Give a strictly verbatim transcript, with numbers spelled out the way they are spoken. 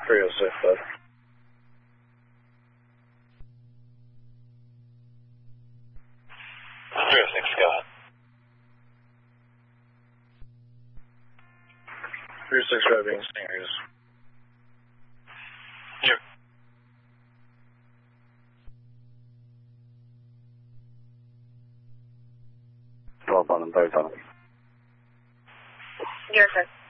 three oh six, bud. three oh six, Scott. three oh six driving Stingrays. Yep. twelve on and third on. Yes, sir.